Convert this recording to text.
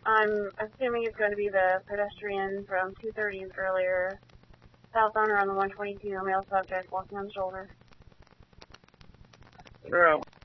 I'm assuming it's going to be the pedestrian from 2:30 earlier. South owner on the 122, male subject, walking on the shoulder. True.